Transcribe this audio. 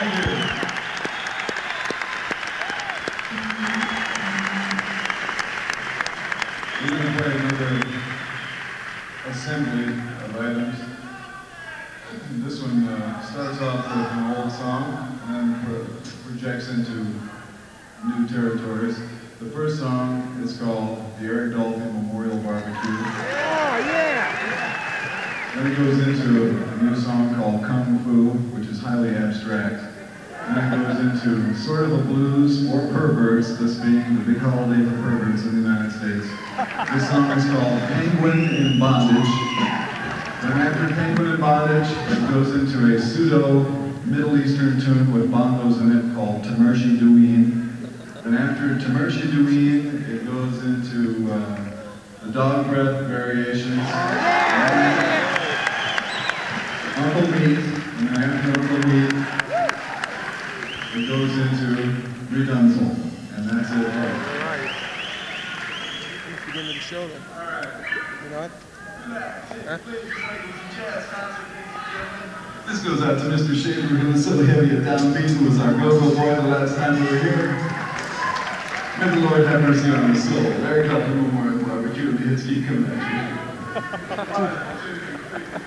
We're going to play another assembly of items. This one starts off with an old song and then projects into new territories. The first song is called the Eric Dolphy Memorial Barbecue. Oh, yeah! Then it goes into a new song called Kung Fu, which is highly abstract. And then it goes into sort of a blues for perverts, this being the big holiday for perverts in the United States. This song is called Penguin in Bondage. Then after Penguin in Bondage, it goes into a pseudo Middle Eastern tune with bongos in it called Tamershi Douin. Then after Tamershi Douin, it goes into the dog breath variations. Uncle Meat, and then after Uncle Meat, it goes into Redunzel, and that's it. All right. Let's begin the show then. All right. You know what? Huh? This goes out to Mr. Shaver, who was so heavy at downbeat, who was our go-go boy the last time we were here. May the Lord have mercy on his soul. Eric Dolphy Memorial Barbecue, the hits keep coming at you.